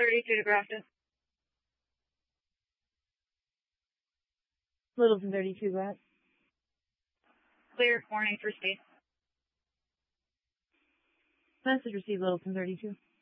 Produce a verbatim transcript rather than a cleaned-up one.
thirty-two to Grafton. Littleton thirty-two, go ahead. Clear, warning for speed. Message received, Littleton thirty-two.